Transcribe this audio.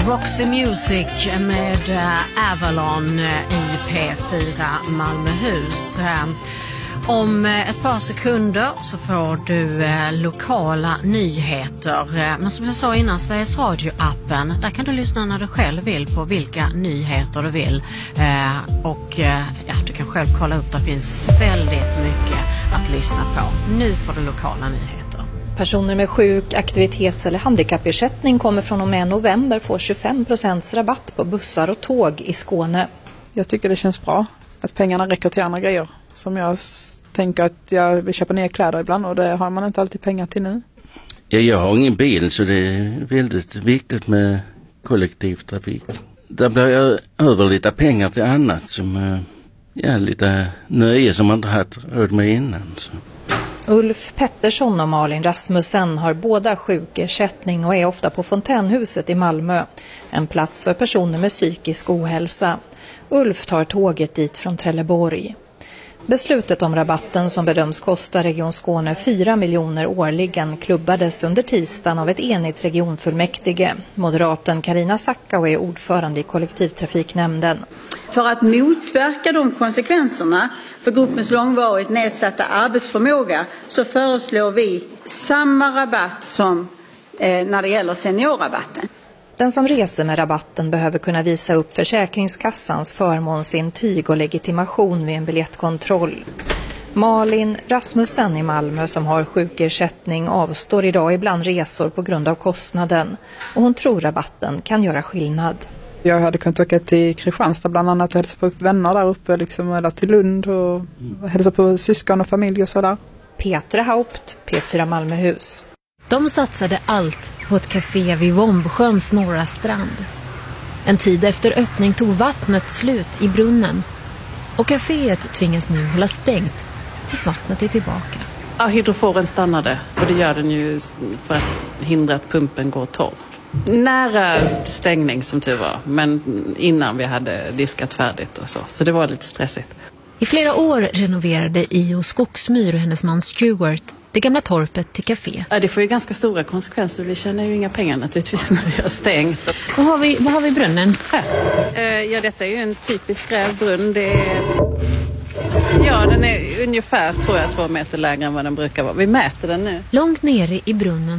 Roxy Music med Avalon i P4 Malmöhus. Om ett par sekunder så får du lokala nyheter. Men som jag sa innan, Sveriges Radio-appen, där kan du lyssna när du själv vill på vilka nyheter du vill. Du kan själv kolla upp, det finns väldigt mycket att lyssna på. Nu får du lokala nyheter. Personer med sjuk-, aktivitets- eller handikappersättning kommer från och med november få 25% rabatt på bussar och tåg i Skåne. Jag tycker det känns bra att pengarna räcker till andra grejer. Som jag tänker att jag vill köpa nya kläder ibland och det har man inte alltid pengar till nu. Ja, jag har ingen bil så det är väldigt viktigt med kollektivtrafik. Där blir jag över lite pengar till annat som lite nöje som man inte haft råd med innan. Så. Ulf Pettersson och Malin Rasmussen har båda sjukersättning och är ofta på Fontänhuset i Malmö. En plats för personer med psykisk ohälsa. Ulf tar tåget dit från Trelleborg. Beslutet om rabatten som bedöms kosta Region Skåne 4 miljoner årligen klubbades under tisdagen av ett enigt regionfullmäktige. Moderaten Carina Sackau är ordförande i kollektivtrafiknämnden. För att motverka de konsekvenserna för gruppens långvarigt nedsatta arbetsförmåga så föreslår vi samma rabatt som när det gäller seniorrabatten. Den som reser med rabatten behöver kunna visa upp Försäkringskassans förmånsintyg och legitimation vid en biljettkontroll. Malin Rasmussen i Malmö som har sjukersättning avstår idag ibland resor på grund av kostnaden. Och hon tror rabatten kan göra skillnad. Jag hade kunnat åka till Kristianstad bland annat och hälsa på vänner där uppe eller till Lund och hälsa på syskon och familj och sådär. Petra Haupt, P4 Malmöhus. De satsade allt på ett café vid Vombsjöns norra strand. En tid efter öppning tog vattnet slut i brunnen. Och kaféet tvingas nu hålla stängt tills vattnet är tillbaka. Ja, hydroforen stannade och det gör den ju för att hindra att pumpen går torr. Nära stängning som tur var, men innan vi hade diskat färdigt och så det var lite stressigt. I flera år renoverade I.O. Skogsmyr och hennes man Stuart det gamla torpet till café. Ja, det får ju ganska stora konsekvenser. Vi tjänar ju inga pengar naturligtvis när vi har stängt. Vad har vi i brunnen? Ja, detta är ju en typisk grävbrunn. Den är ungefär, tror jag, 2 meter lägre än vad den brukar vara. Vi mäter den nu. Långt nere i brunnen